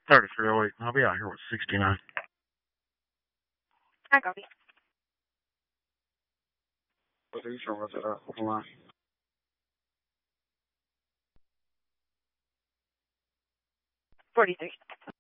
3308. I'll be out here with 69. I copy. What are you sure what's it up? Hold on. 43.